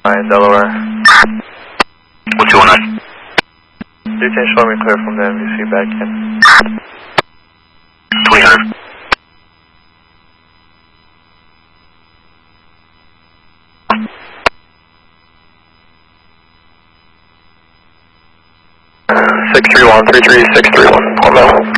Delaware. What's going on? You can show me clear from the MVC back in. 300. Six 3-1, 3-3, 6-3-1, 1 mile.